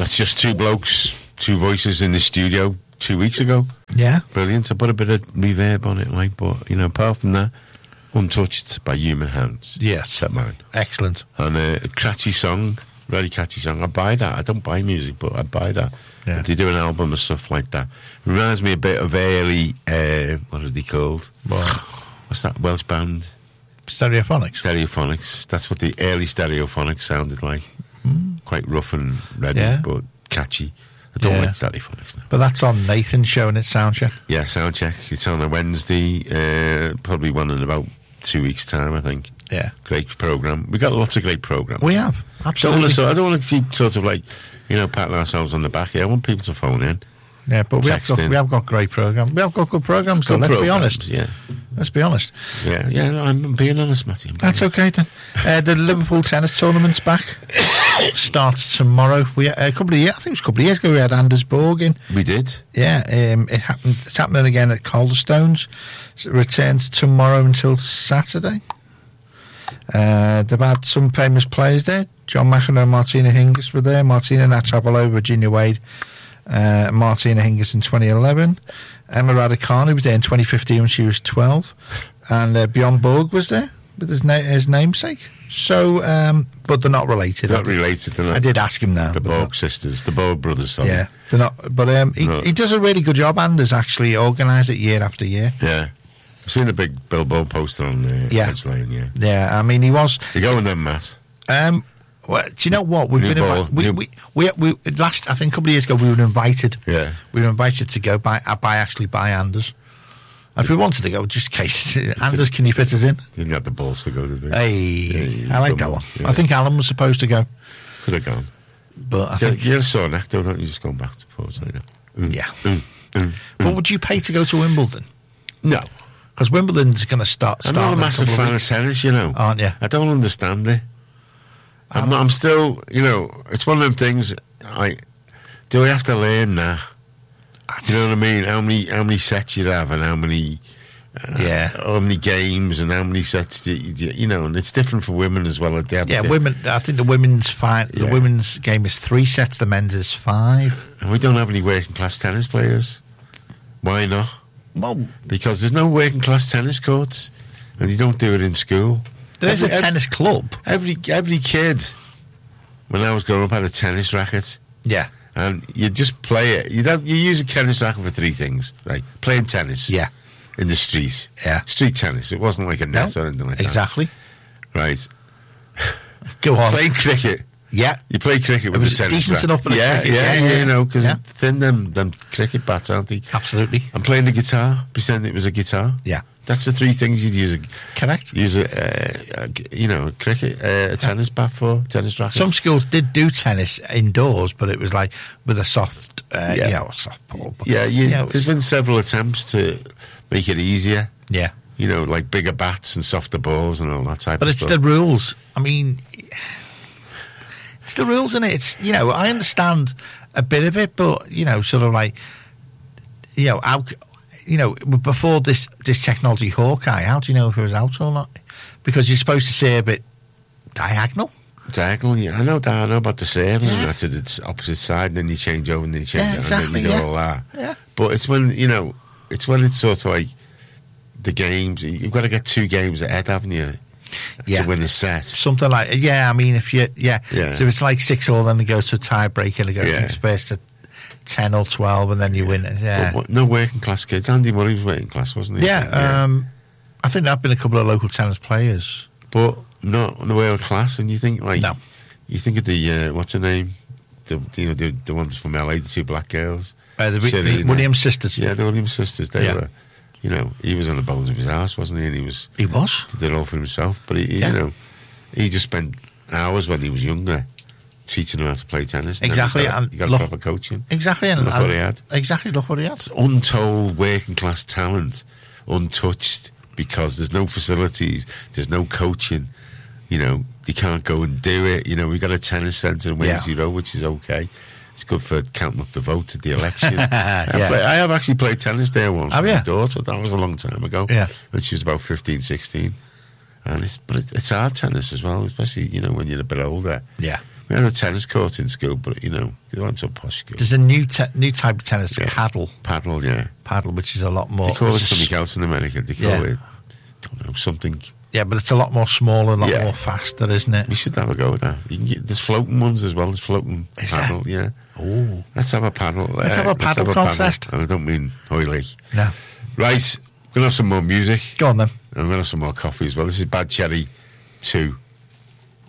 That's just two blokes, two voices in the studio 2 weeks ago. Yeah. Brilliant. I put a bit of reverb on it, like, but, you know, apart from that, untouched by human hands. Yes. That mine. Excellent. And a catchy song, really catchy song. I buy that. I don't buy music, but I buy that. Yeah. They do an album and stuff like that. Reminds me a bit of early, what are they called? What's that Welsh band? Stereophonics. Stereophonics. That's what the early Stereophonics sounded like. Quite rough and ready, Yeah. but catchy. I don't like Stereophonics now. But that's on Nathan's show and it's Soundcheck. Yeah, Soundcheck. It's on a Wednesday, probably one in about 2 weeks' time, I think. Yeah. Great programme. We've got lots of great programmes. We have. Absolutely. I don't want to keep sort of like, you know, patting ourselves on the back here. I want people to phone in. Yeah, but we have got great programmes. We have got good programmes, though, let's be honest. Yeah. Let's be honest. Yeah, no, I'm being honest, Matty. That's okay, then. The Liverpool tennis tournament's back. Starts tomorrow. I think it was a couple of years ago we had Anders Borg in. We did. Yeah, it's happening again at Calderstones. So it returns tomorrow until Saturday. They've had some famous players there. John McEnroe and Martina Hingis were there. Martina Navratilova, Virginia Wade, Martina Hingis in 2011. Emma Raducanu was there in 2015 when she was 12. And Bjorn Borg was there with his namesake. So, but they're not related. Not related, they're not. I did ask him now. The Borg sisters, the Borg brothers, sorry. Yeah, they're not. But he does a really good job, Anders, actually organise it year after year. Yeah. I've seen a big billboard poster on Edge Lane, yeah. Yeah, I mean, he was... You're going then, Matt? Well, do you know what? We've New been ball, we last, I think a couple of years ago, we were invited. Yeah. We were invited to go by Anders. If we wanted to go, just in case, Anders, can you fit us in? Didn't have the balls to go, did we? Hey, I like that one. Yeah. I think Alan was supposed to go. Could have gone. But I think... You're a sore neck, though, don't you? Just going back to before, Yeah. What would you pay to go to Wimbledon? No. Because Wimbledon's going to start. I'm not a massive fan of tennis, you know. Aren't you? I don't understand it. I'm still, you know, it's one of them things. Do I have to learn now? Do you know what I mean? How many sets you have and how many games and how many sets you know, and it's different for women as well. Women. I think the women's fine. The women's game is 3 sets. The men's is 5. And we don't have any working class tennis players. Why not? Well, because there's no working class tennis courts, and you don't do it in school. There's a tennis club. Every kid, when I was growing up, had a tennis racket. Yeah. And you just play it. You use a tennis racket for 3 things, right? Playing tennis. Yeah. In the street. Yeah. Street tennis. It wasn't like a net or anything like that. Exactly. Right. Go on. Playing cricket. Yeah. You play cricket with the tennis decent racket. enough. Yeah, you know, because thin them cricket bats, aren't they? Absolutely. And playing the guitar, pretending it was a guitar. Yeah. That's the 3 things you'd use. Correct. Use a cricket, a tennis bat for, tennis racket. Some schools did do tennis indoors, but it was like with a soft, soft ball. There's been several attempts to make it easier. Yeah. You know, like bigger bats and softer balls and all that type of stuff. But it's the rules. I mean, it's the rules, isn't it? It's, you know, I understand a bit of it, but, you know, sort of like, you know, before this technology, Hawkeye, how do you know if it was out or not? Because you're supposed to say a bit diagonal. Diagonal, yeah. I know about the serve, and that's at its opposite side, and then you change over, and then you change exactly, and then you know all that. Yeah. But it's when, you know, it's sort of like the games, you've got to get 2 games ahead, haven't you? To win a set. Something like, I mean, if you, So it's like 6-all, then it goes to a tiebreak, and it goes from space to 10 or 12, and then you win it. Yeah. But no working class kids. Andy Murray was working class, wasn't he? Yeah. I think there have been a couple of local tennis players. But not on the world class, and you think, like... No. You think of the, what's her name? The ones from LA, the 2 black girls. The Williams sisters. Yeah, the Williams sisters. They were... You know, he was on the bones of his ass, wasn't he? And he was. He was. Did it all for himself. But, you know, he just spent hours when he was younger teaching him how to play tennis. Exactly. He got proper coaching. Exactly. And look what he had. Exactly. Look what he had. It's untold working class talent, untouched, because there's no facilities, there's no coaching. You know, you can't go and do it. You know, we've got a tennis centre in Wembley Road, which is okay. It's good for counting up the vote at the election. I have actually played tennis there once with my daughter. That was a long time ago. Yeah. When she was about 15, 16. And it's hard tennis as well, especially, you know, when you're a bit older. Yeah. We had a tennis court in school, but, you went to a posh school. There's a new type of tennis, paddle. Paddle, yeah. Paddle, which is a lot more... They call it something else in America. They call it, don't know, something... Yeah, but it's a lot more smaller, a lot more faster, isn't it? We should have a go with that. You can there's floating ones as well. There's floating paddle, yeah. Oh. Let's have a paddle. Let's have a paddle contest. And I don't mean oily. No. Right, we're going to have some more music. Go on then. And we're going to have some more coffee as well. This is Bad Cherry 2.